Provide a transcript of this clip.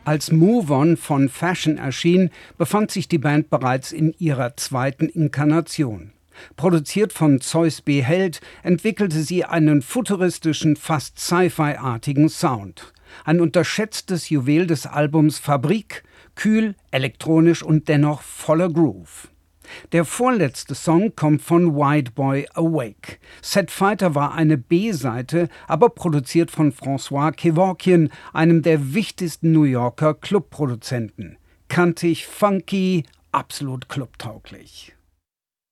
Als Move On von Fashion erschien, befand sich die Band bereits in ihrer zweiten Inkarnation. Produziert von Zeus B. Held, entwickelte sie einen futuristischen, fast Sci-Fi-artigen Sound. Ein unterschätztes Juwel des Albums Fabrik, kühl, elektronisch und dennoch voller Groove. Der vorletzte Song kommt von White Boy Awake. Set Fighter war eine B-Seite, aber produziert von François Kevorkian, einem der wichtigsten New Yorker Clubproduzenten. Kantig, funky, absolut clubtauglich.